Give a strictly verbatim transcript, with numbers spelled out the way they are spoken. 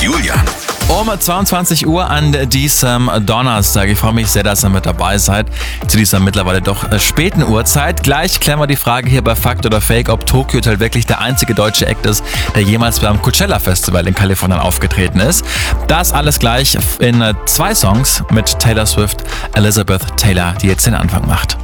Julian. Um zweiundzwanzig Uhr an diesem Donnerstag. Ich freue mich sehr, dass ihr mit dabei seid zu dieser mittlerweile doch späten Uhrzeit. Gleich klären wir die Frage hier bei Fakt oder Fake, ob Tokyo Hotel wirklich der einzige deutsche Act ist, der jemals beim Coachella Festival in Kalifornien aufgetreten ist. Das alles gleich in zwei Songs mit Taylor Swift, Elizabeth Taylor, die jetzt den Anfang macht.